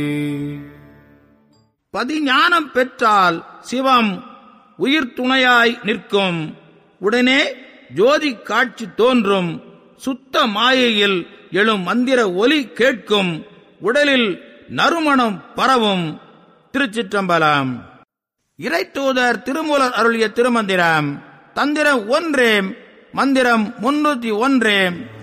பதிஞானம் பெற்றால் சிவம் உயிர் துணையாய் நிற்கும். உடனே ஜோதி காட்சி தோன்றும். சுத்த மாயையில் எழும் மந்திர ஒலி கேட்கும். உடலில் நறுமணம் பரவும். திருச்சிற்றம்பலம். இறைத்தூதர் திருமூலர் அருளிய திருமந்திரம். தந்திரம் 1, மந்திரம் 301.